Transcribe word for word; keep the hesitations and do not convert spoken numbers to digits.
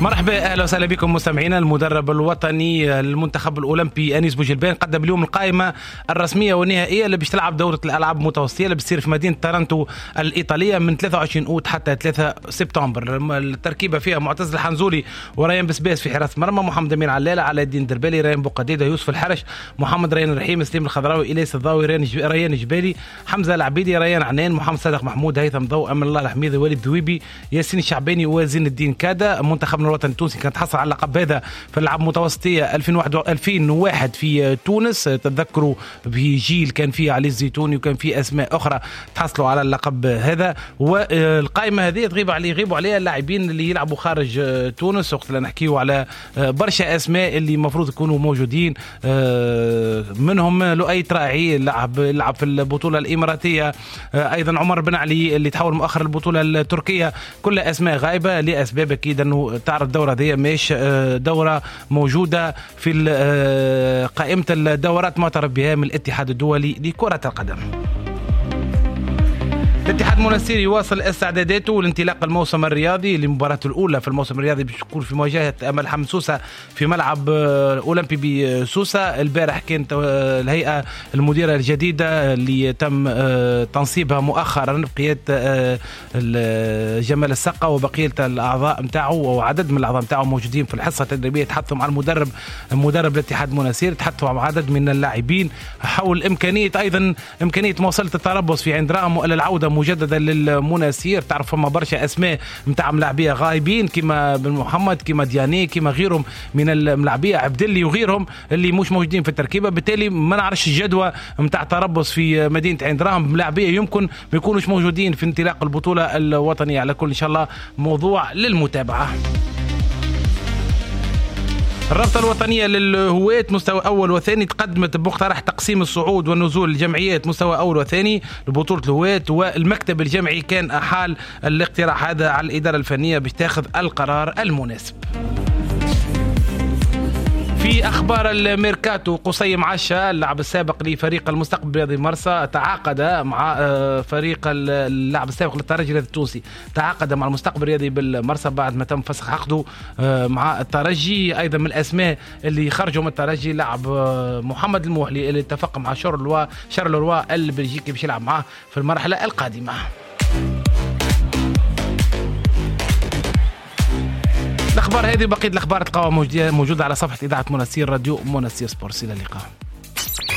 مرحبا، اهلا وسهلا بكم مستمعينا. المدرب الوطني المنتخب الاولمبي انيس بوجلبان قدم اليوم القائمه الرسميه والنهائيه اللي باش تلعب دوره الالعاب المتوسطيه اللي بتصير في مدينه تارنتو الايطاليه من ثلاثة وعشرين أوت حتى ثلاثة سبتمبر. التركيبه فيها معتز الحنزولي وريان بسباس في حراسه مرمى، محمد امين علالة، علاء الدين دربالي، ريان بوقديده، يوسف الحرش، محمد ريان الرحيم، سليم الخضراوي، الياس الضاوي، ريان جبالي، حمزه العبيدي، ريان عنان، محمد صادق محمود، هيثم ضوء، امل الله الحميدي، وليد ذويبي، ياسين الشعباني وزين الدين كادا. منتخبنا الوطني التونسي كان تحصل على اللقب هذا في الالعاب المتوسطيه ألفين وواحد في تونس. تتذكروا في جيل كان فيه علي الزيتوني وكان فيه اسماء اخرى تحصلوا على اللقب هذا. والقائمه هذه تغيب عليه يغيبوا عليها اللاعبين اللي يلعبوا خارج تونس. وقت نحكيوا على برشا اسماء اللي المفروض يكونوا موجودين، منهم لؤي تراعي لعب لعب في البطوله الاماراتيه، ايضا عمر بن علي اللي تحول مؤخر البطوله التركيه. كل اسماء غائبه لاسباب اكيد انه تعرف الدوره دي مش دوره موجوده في قائمه الدورات معترف بها من الاتحاد الدولي لكره القدم. الاتحاد المنستير يواصل استعداداته لانطلاق الموسم الرياضي. للمباراة الأولى في الموسم الرياضي بتكون في مواجهة أمل حمد سوسة في ملعب أولمبي بسوسة. البارح كانت الهيئة المديرة الجديدة اللي تم تنصيبها مؤخرا بقيادة جمال السقا وبقية الأعضاء متاعه وعدد من الأعضاء متاعه موجودين في الحصة التدريبية. تحدثوا مع المدرب مدرب الاتحاد المنستير، تحدثوا مع عدد من اللاعبين حول إمكانية أيضا إمكانية مواصلة التربص في عين رام وإلى العودة مجددا للمناسير. تعرف فما برشا اسماء نتاع ملاعبيه غايبين كما بن محمد كما دياني كما غيرهم من الملاعبيه عبدلي وغيرهم اللي مش موجودين في التركيبه. بالتالي ما نعرفش الجدوى نتاع تربص في مدينه عين رام ملاعبيه يمكن ما يكونوش موجودين في انطلاق البطوله الوطنيه. على كل ان شاء الله موضوع للمتابعه. الرابطة الوطنية للهواة مستوى أول وثاني تقدمت بمقترح تقسيم الصعود والنزول الجمعيات مستوى أول وثاني لبطولة الهواة، والمكتب الجمعي كان أحال الاقتراح هذا على الإدارة الفنية باش تاخذ القرار المناسب. في أخبار الميركاتو، قصي معشة اللاعب السابق لفريق المستقبل الرياضي مرسى تعاقد مع فريق اللاعب السابق للترجي التونسي، تعاقد مع المستقبل الرياضي بالمرسى بعد ما تم فسخ عقده مع الترجي. أيضا من الأسماء اللي خرجوا من الترجي لاعب محمد الموحلي اللي اتفق مع شارلوا شارلوا البلجيكي باش يلعب معه في المرحلة القادمة. الأخبار هذه وبقية الأخبار تلقاوها موجودة على صفحة إذاعة منستير راديو منستير سبورتس. إلى اللقاء.